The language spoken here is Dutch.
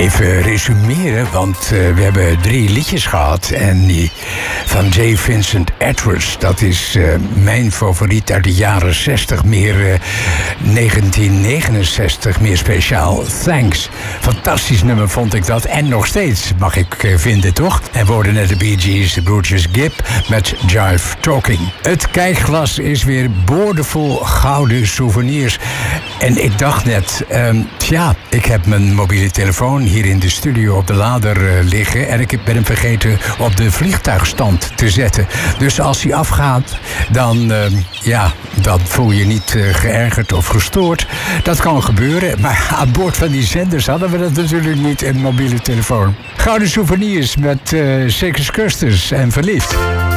Even resumeren, want we hebben 3 liedjes gehad. En die van J. Vincent Edwards, dat is mijn favoriet uit de jaren 60. Meer 1969, meer speciaal. Thanks. Fantastisch nummer vond ik dat. En nog steeds, mag ik vinden, toch? En we hoorden net de Bee Gees, de broertjes Gibb met Jive Talking. Het kijkglas is weer boordevol gouden souvenirs. En ik dacht net, ik heb mijn mobiele telefoon hier in de studio op de lader liggen. En ik ben hem vergeten op de vliegtuigstand te zetten. Dus als hij afgaat, dan voel je niet geërgerd of gestoord. Dat kan gebeuren. Maar aan boord van die zenders hadden we dat natuurlijk niet, een mobiele telefoon. Gouden souvenirs met Circus Custers en Verliefd.